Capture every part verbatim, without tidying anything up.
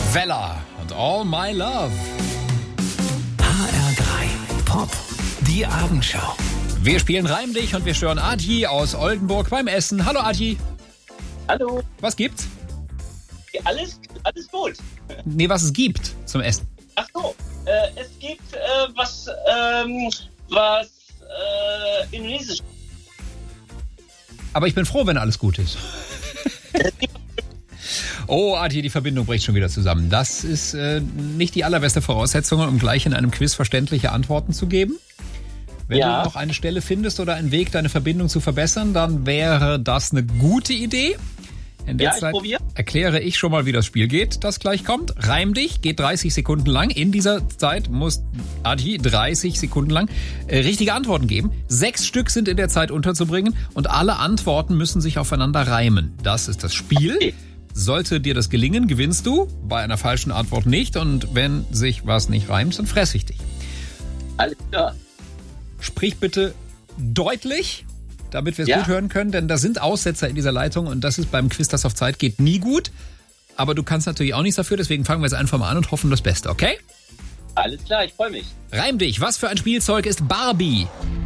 Vella und All My Love. H R drei Pop, die Abendschau. Wir spielen Reim dich und wir stören Adi aus Oldenburg beim Essen. Hallo Adi. Hallo. Was gibt's? Alles, alles gut. Nee, was es gibt zum Essen. Ach so, äh, es gibt äh, was, ähm, was äh, Indonesisch. Aber ich bin froh, wenn alles gut ist. Oh, Adi, die Verbindung bricht schon wieder zusammen. Das ist äh, nicht die allerbeste Voraussetzung, um gleich in einem Quiz verständliche Antworten zu geben. Wenn Ja. du noch eine Stelle findest oder einen Weg, deine Verbindung zu verbessern, dann wäre das eine gute Idee. In der Ja, ich Zeit probiere. erkläre ich schon mal, wie das Spiel geht, das gleich kommt. Reim dich, geht dreißig Sekunden lang. In dieser Zeit muss Adi dreißig Sekunden lang äh, richtige Antworten geben. Sechs Stück sind in der Zeit unterzubringen und alle Antworten müssen sich aufeinander reimen. Das ist das Spiel. Okay. Sollte dir das gelingen, gewinnst du. Bei einer falschen Antwort nicht. Und wenn sich was nicht reimt, dann fress ich dich. Alles klar. Sprich bitte deutlich, damit wir es Ja. gut hören können, denn da sind Aussetzer in dieser Leitung und das ist beim Quiz, das auf Zeit geht, nie gut. Aber du kannst natürlich auch nichts dafür, deswegen fangen wir jetzt einfach mal an und hoffen das Beste, okay? Alles klar, ich freue mich. Reim dich, was für ein Spielzeug ist Barbie?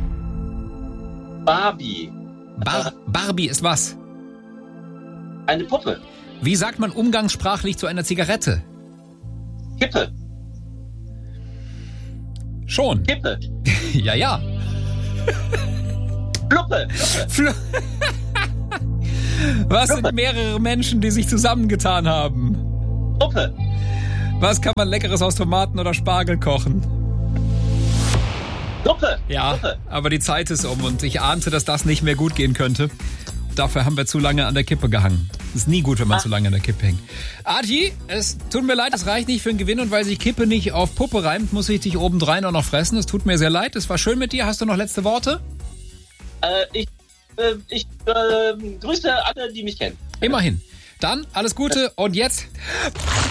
Barbie. Bar Barbie ist was? Eine Puppe. Wie sagt man umgangssprachlich zu einer Zigarette? Kippe. Schon. Kippe. Ja, ja. Fluppe. Fl- Was sind mehrere Menschen, die sich zusammengetan haben? Puppe. Was kann man Leckeres aus Tomaten oder Spargel kochen? Suppe. Ja, Suppe. aber die Zeit ist um und ich ahnte, dass das nicht mehr gut gehen könnte. Dafür haben wir zu lange an der Kippe gehangen. Ist nie gut, wenn man Ah. zu lange an der Kippe hängt. Adi, es tut mir leid, es reicht nicht für einen Gewinn und weil sich Kippe nicht auf Puppe reimt, muss ich dich obendrein auch noch fressen. Es tut mir sehr leid, es war schön mit dir. Hast du noch letzte Worte? Äh, ich äh, ich äh, grüße alle, die mich kennen. Immerhin. Dann alles Gute und jetzt